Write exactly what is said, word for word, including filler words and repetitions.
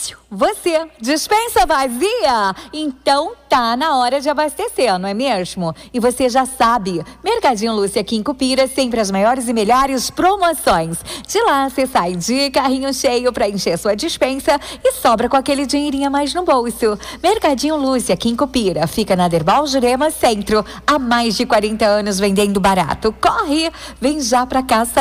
Você, dispensa vazia? Então tá na hora de abastecer, não é mesmo? E você já sabe, Mercadinho Lúcia aqui em Cupira, sempre as maiores e melhores promoções. De lá você sai de carrinho cheio pra encher sua dispensa e sobra com aquele dinheirinho a mais no bolso. Mercadinho Lúcia aqui em Cupira, fica na Derbal Jurema Centro, há mais de quarenta anos vendendo barato. Corre, vem já pra cá.